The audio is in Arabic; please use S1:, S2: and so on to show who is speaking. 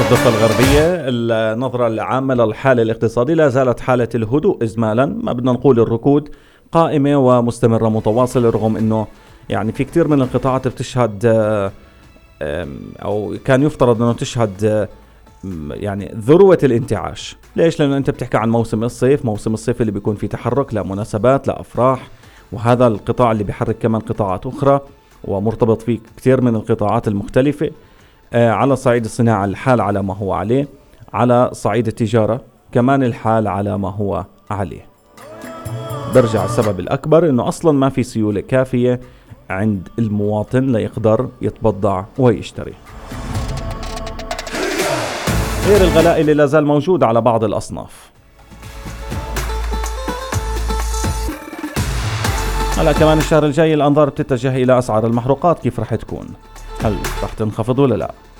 S1: الضفة الغربية النظرة العامة للحالة الاقتصادية لا زالت حالة الهدوء إجمالا، ما بدنا نقول الركود، قائمة ومستمرة متواصلة، رغم أنه يعني في كتير من القطاعات بتشهد أو كان يفترض أنه تشهد يعني ذروة الانتعاش. ليش؟ لأنه أنت بتحكي عن موسم الصيف اللي بيكون فيه تحرك لمناسبات لأفراح، وهذا القطاع اللي بيحرك كمان قطاعات أخرى ومرتبط فيه كتير من القطاعات المختلفة. على صعيد الصناعة الحال على ما هو عليه، على صعيد التجارة كمان الحال على ما هو عليه. برجع السبب الأكبر إنه أصلا ما في سيولة كافية عند المواطن ليقدر يتبضع ويشتري، غير الغلاء اللي لازال موجود على بعض الأصناف. هلا كمان الشهر الجاي الأنظار بتتجه إلى أسعار المحروقات، كيف رح تكون؟ هل رح تنخفض ولا لا؟